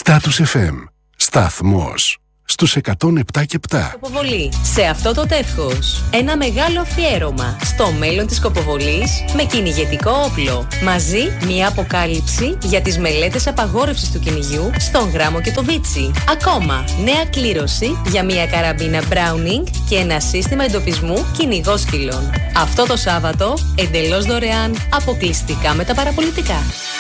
Status FM. Σταθμός στους 107 και 7. Σκοποβολή. Σε αυτό το τεύχος. Ένα μεγάλο αφιέρωμα στο μέλλον της σκοποβολής με κυνηγετικό όπλο. Μαζί μια αποκάλυψη για τις μελέτες απαγόρευσης του κυνηγιού στον Γράμμο και το Βίτσι. Ακόμα νέα κλήρωση για μια καραμπίνα Browning και ένα σύστημα εντοπισμού κυνηγόσκυλων. Αυτό το Σάββατο εντελώς δωρεάν, αποκλειστικά με τα παραπολιτικά.